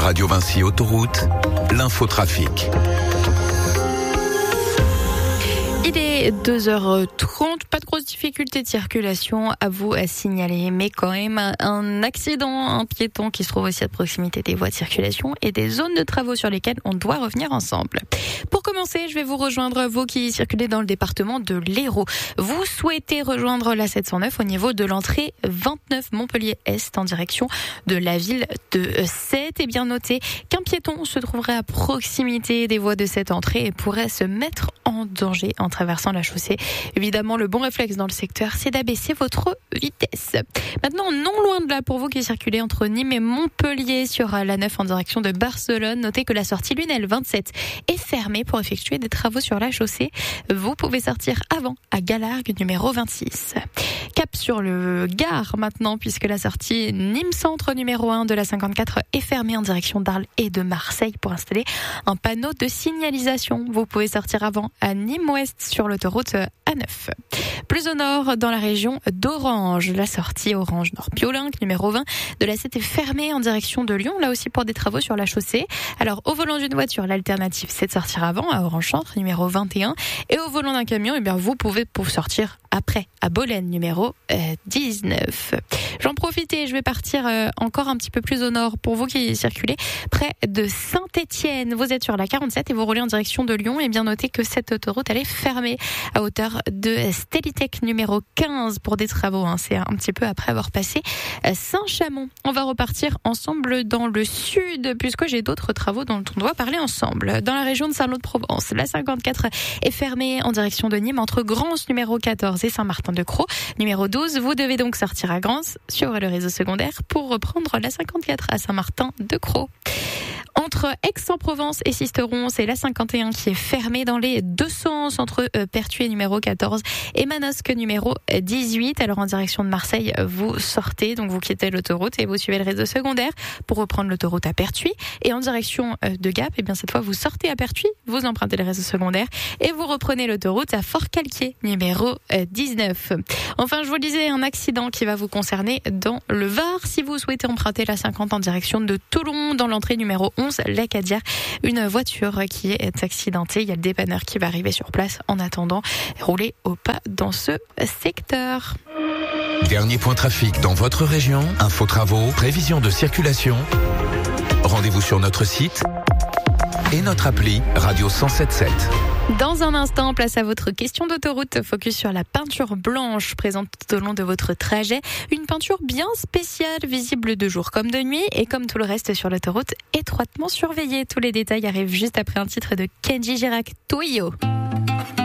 Radio Vinci Autoroute, l'infotrafic. Il est 2h30, pas de grosses difficultés de circulation à vous signaler, mais quand même un accident, un piéton qui se trouve aussi à proximité des voies de circulation et des zones de travaux sur lesquelles on doit revenir ensemble. Pour commencer, je vais vous rejoindre, vous qui circulez dans le département de l'Hérault. Vous souhaitez rejoindre la 709 au niveau de l'entrée 29 Montpellier-Est en direction de la ville de Sète. Et bien noté qu'un piéton se trouverait à proximité des voies de cette entrée et pourrait se mettre en danger en traversant la chaussée. Évidemment, le bon réflexe dans le secteur, c'est d'abaisser votre vitesse. Maintenant, non loin de là, pour vous qui circulez entre Nîmes et Montpellier sur la 9 en direction de Barcelone, notez que la sortie Lunel 27 est fermée pour effectuer des travaux sur la chaussée. Vous pouvez sortir avant à Galargues numéro 26. Cap sur le Gard maintenant, puisque la sortie Nîmes Centre numéro 1 de la 54 est fermée en direction d'Arles et de Marseille pour installer un panneau de signalisation. Vous pouvez sortir avant à Nîmes Ouest sur l'autoroute A9. Plus au nord, dans la région d'Orange, la sortie Orange Nord-Piolinck numéro 20 de la 7 est fermée en direction de Lyon, là aussi pour des travaux sur la chaussée. Alors au volant d'une voiture, l'alternative c'est de sortir avant à Orange Centre numéro 21 et au volant d'un camion, eh bien vous pouvez sortir après à Bolène numéro 19. J'en profite et je vais partir encore un petit peu plus au nord pour vous qui circulez près de Saint-Étienne. Vous êtes sur la 47 et vous roulez en direction de Lyon, et bien notez que cette autoroute elle est fermée à hauteur de Stélitech numéro 15 pour des travaux. C'est un petit peu après avoir passé Saint-Chamond. On va repartir ensemble dans le sud puisque j'ai d'autres travaux dont on doit parler ensemble. Dans la région de Saint-Lô-de-Provence, la 54 est fermée en direction de Nîmes entre Grance numéro 14 et Saint-Martin-de-Crau numéro 12. Vous devez donc sortir à Grance sur le réseau secondaire pour reprendre la 54 à Saint-Martin-de-Crau. Entre Aix-en-Provence et Sisteron, c'est la 51 qui est fermée dans les deux sens entre Pertuis numéro 14 et Manosque numéro 18. Alors en direction de Marseille, vous sortez, donc vous quittez l'autoroute et vous suivez le réseau secondaire pour reprendre l'autoroute à Pertuis. Et en direction de Gap, et bien cette fois vous sortez à Pertuis, vous empruntez le réseau secondaire et vous reprenez l'autoroute à Fort-Calquier numéro 19. Enfin, je vous le disais, un accident qui va vous concerner dans le Var. Si vous souhaitez emprunter la 50 en direction de Toulon, dans l'entrée numéro 11, l'Acadière, une voiture qui est accidentée. Il y a le dépanneur qui va arriver sur place. En attendant, roulez au pas dans ce secteur. Dernier point trafic dans votre région, info travaux, prévision de circulation. Rendez-vous sur notre site et notre appli Radio 107.7. Dans un instant, place à votre question d'autoroute. Focus sur la peinture blanche présente tout au long de votre trajet. Une peinture bien spéciale, visible de jour comme de nuit. Et comme tout le reste sur l'autoroute, étroitement surveillée. Tous les détails arrivent juste après un titre de Kenji Girac, Toyo.